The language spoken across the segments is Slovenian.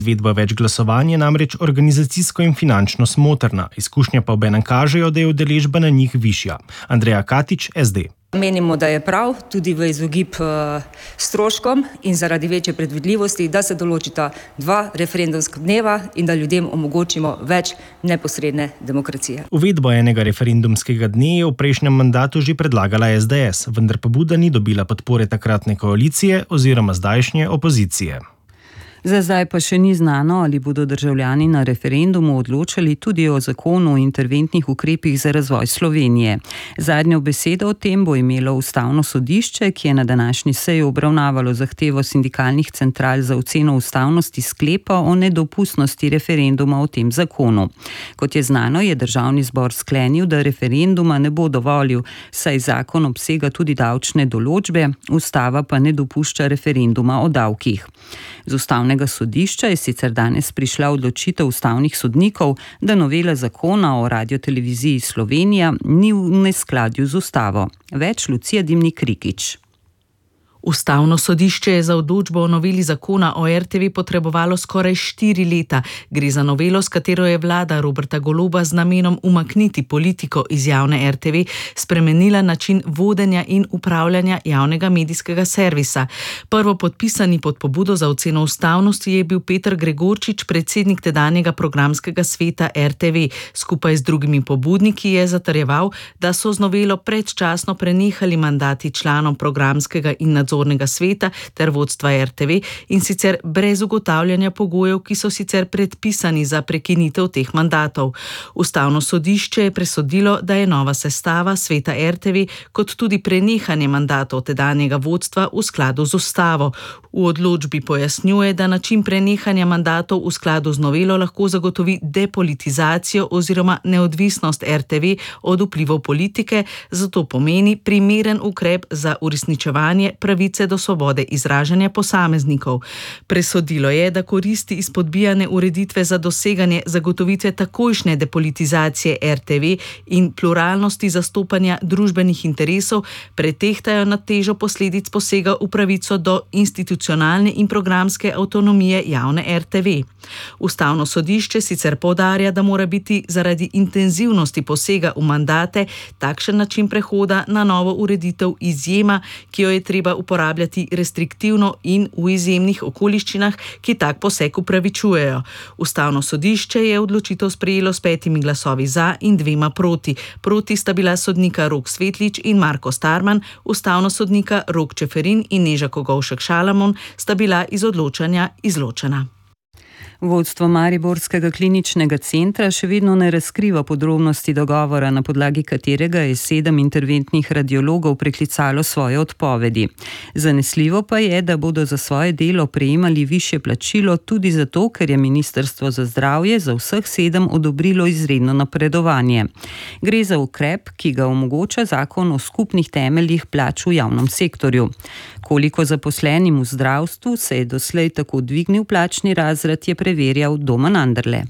Izvedba več glasovanj je namreč organizacijsko in finančno smotrna, izkušnje pa obenem kažejo, da je udeležba na njih višja. Andreja Katič, SD. Menimo, da je prav, tudi v izogib stroškom in zaradi večje predvidljivosti, da se določita 2 referendumska dneva in da ljudem omogočimo več neposredne demokracije. Uvedbo enega referendumskega dne je v prejšnjem mandatu že predlagala SDS, vendar pobuda ni dobila podpore takratne koalicije oziroma zdajšnje opozicije. Za zdaj pa še ni znano, ali bodo državljani na referendumu odločali tudi o zakonu o interventnih ukrepih za razvoj Slovenije. Zadnjo besedo o tem bo imelo Ustavno sodišče, ki je na današnji seji obravnavalo zahtevo sindikalnih central za oceno ustavnosti sklepa o nedopustnosti referenduma o tem zakonu. Kot je znano, je Državni zbor sklenil, da referenduma ne bo dovolil, saj zakon obsega tudi davčne določbe, ustava pa ne dopušča referenduma o davkih. Z Ustavnega sodišča je sicer danes prišla odločitev ustavnih sodnikov, da novela zakona o Radioteleviziji Slovenija ni v neskladju z ustavo. Več Lucija Dimnik Rikić. Ustavno sodišče je za odločbo o noveli zakona o RTV potrebovalo skoraj 4 leta. Gre za novelo, s katero je vlada Roberta Goloba z namenom umakniti politiko iz javne RTV spremenila način vodenja in upravljanja javnega medijskega servisa. Prvopodpisani pod pobudo za oceno ustavnosti je bil Peter Gregorčič, predsednik tedanjega programskega sveta RTV. Skupaj z drugimi pobudniki je zatrjeval, da so z novelo predčasno prenehali mandati članom programskega in nadzornega sveta ter vodstva RTV in sicer brez ugotavljanja pogojev, ki so sicer predpisani za prekinitev teh mandatov. Ustavno sodišče je presodilo, da je nova sestava sveta RTV kot tudi prenehanje mandatov tedanjega vodstva v skladu z ustavo. V odločbi pojasnjuje, da način prenehanja mandatov v skladu z novelo lahko zagotovi depolitizacijo oziroma neodvisnost RTV od vplivov politike, zato pomeni primeren ukrep za uresničevanje pravice do svobode izražanja posameznikov. Presodilo je, da koristi izpodbijane ureditve za doseganje zagotovitve takojšnje depolitizacije RTV in pluralnosti zastopanja družbenih interesov pretehtajo nad težo posledic posega v pravico do institucionalne in programske avtonomije javne RTV. Ustavno sodišče sicer poudarja, da mora biti zaradi intenzivnosti posega v mandate takšen način prehoda na novo ureditev izjema, ki jo je treba uporabljati restriktivno in v izjemnih okoliščinah, ki tak poseg upravičujejo. Ustavno sodišče je odločitev sprejelo s 5 glasovi za in 2 proti. Proti sta bila sodnika Rok Svetlič in Marko Starman, ustavno sodnika Rok Čeferin in Neža Kogovšek Šalamon sta bila iz odločanja izločena. Vodstvo Mariborskega kliničnega centra še vedno ne razkriva podrobnosti dogovora, na podlagi katerega je 7 interventnih radiologov preklicalo svoje odpovedi. Zanesljivo pa je, da bodo za svoje delo prejemali višje plačilo tudi zato, ker je Ministrstvo za zdravje za vseh 7 odobrilo izredno napredovanje. Gre za ukrep, ki ga omogoča zakon o skupnih temeljih plač v javnem sektorju. Koliko zaposlenim v zdravstvu se je doslej tako dvignil plačni razred, je preverjal Domen Anderle.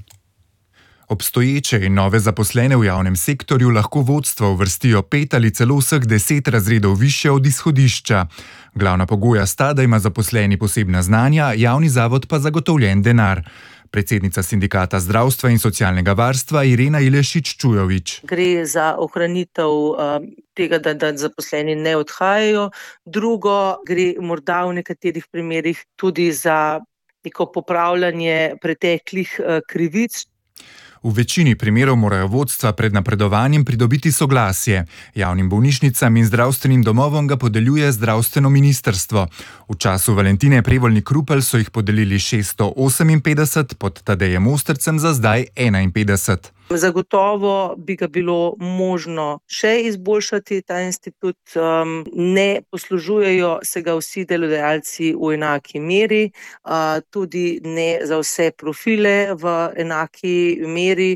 Obstoječe in nove zaposlene v javnem sektorju lahko vodstva uvrstijo 5 ali celo vseh 10 razredov više od izhodišča. Glavna pogoja sta, da ima zaposleni posebna znanja, javni zavod pa zagotovljen denar. Predsednica Sindikata zdravstva in socialnega varstva Irena Ilešič-Čujovič. Gre za ohranitev tega, da zaposleni ne odhajajo. Drugo, gre morda v nekaterih primerih tudi za neko popravljanje preteklih krivic. V večini primerov morajo vodstva pred napredovanjem pridobiti soglasje. Javnim bolnišnicam in zdravstvenim domovom ga podeljuje zdravstveno ministrstvo. V času Valentine Prevolnik Rupel so jih podelili 658, pod Tadejem Ostrcem za zdaj 51. Zagotovo bi ga bilo možno še izboljšati, ta institut. Ne poslužujejo se ga vsi delodajalci v enaki meri, tudi ne za vse profile v enaki meri.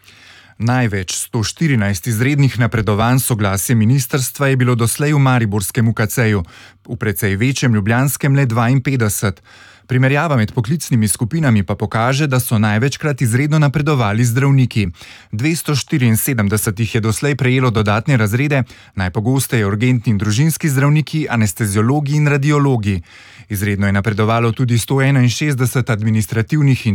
Največ 114 izrednih napredovanj soglasje ministrstva je bilo doslej v mariborskem UKC-ju, v precej večjem ljubljanskem le 52. Primerjava med poklicnimi skupinami pa kaže, da so največkrat izredno napredovali zdravniki. 274 jih je doslej prejelo dodatne razrede, najpogosteje urgentni in družinski zdravniki, anesteziologi in radiologi. Izredno je napredovalo tudi 161 administrativnih in